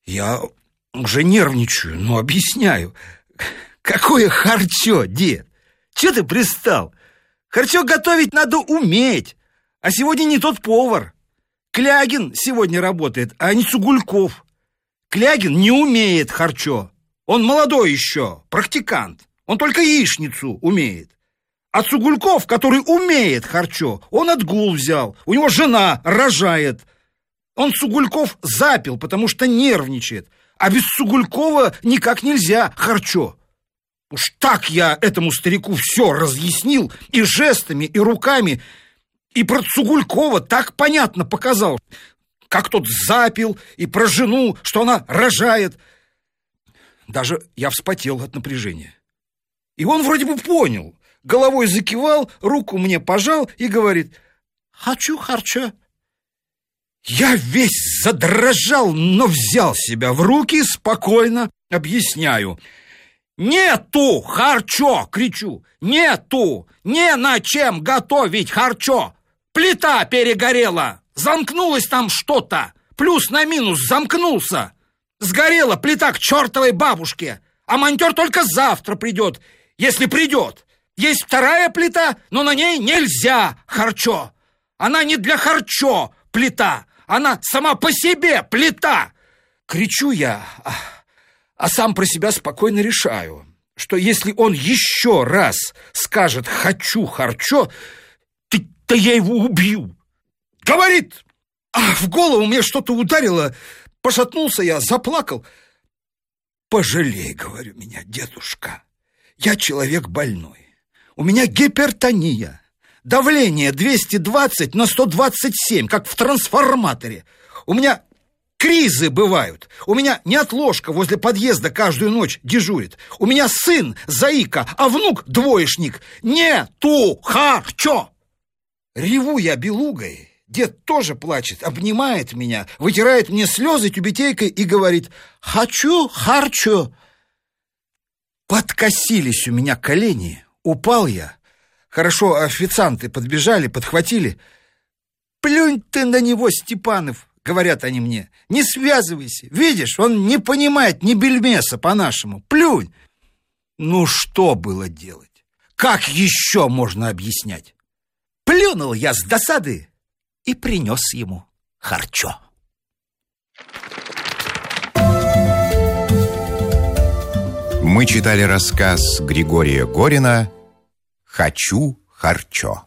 Я уже нервничаю, но объясняю. Какое харчо, дед? Че ты пристал? Харчо готовить надо уметь. А сегодня не тот повар. Клягин сегодня работает, а не Сугульков. Клягин не умеет харчо. Он молодой еще, практикант. Он только яичницу умеет. А Сугульков, который умеет харчо, он отгул взял. У него жена рожает. Он Сугульков запил, потому что нервничает. А без Сугулькова никак нельзя харчо. Уж так я этому старику все разъяснил и жестами, и руками. И про Сугулькова так понятно показал, как тот запил, и про жену, что она рожает. Даже я вспотел от напряжения. И он вроде бы понял. Головой закивал, руку мне пожал и говорит: «Хочу харчо». Я весь задрожал, но взял себя в руки, спокойно объясняю. «Нету харчо!» — кричу. «Нету! Не на чем готовить харчо! Плита перегорела! Замкнулось там что-то! Плюс на минус замкнулся! Сгорела плита к чертовой бабушке! А монтер только завтра придет, если придет! Есть вторая плита, но на ней нельзя харчо! Она не для харчо плита! Она сама по себе плита!» Кричу я, а сам про себя спокойно решаю, что если он еще раз скажет «хочу харчо», то я его убью. Говорит, в голову мне что-то ударило, пошатнулся я, заплакал. «Пожалей, — говорю, — меня, дедушка, я человек больной, у меня гипертония, давление 220 на 127, как в трансформаторе, у меня кризы бывают, у меня неотложка возле подъезда каждую ночь дежурит, у меня сын заика, а внук двоечник, нету харчо». Реву я белугой, дед тоже плачет, обнимает меня, вытирает мне слезы тюбетейкой и говорит: «Хочу харчо». Подкосились у меня колени, упал я. Хорошо, официанты подбежали, подхватили. «Плюнь ты на него, Степанов», — говорят они мне, — «не связывайся, видишь, он не понимает ни бельмеса по-нашему, плюнь». Ну что было делать? Как еще можно объяснять? Плюнул я с досады и принес ему харчо. Мы читали рассказ Григория Горина «Хочу харчо».